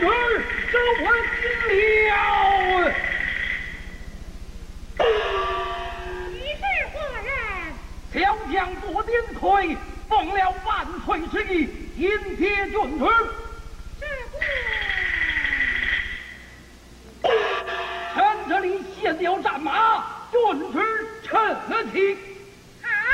儿收我进了。 你是何人？ 小将左点魁，奉了万岁之意，迎接郡主。 是臣这里献了战马，郡主趁机。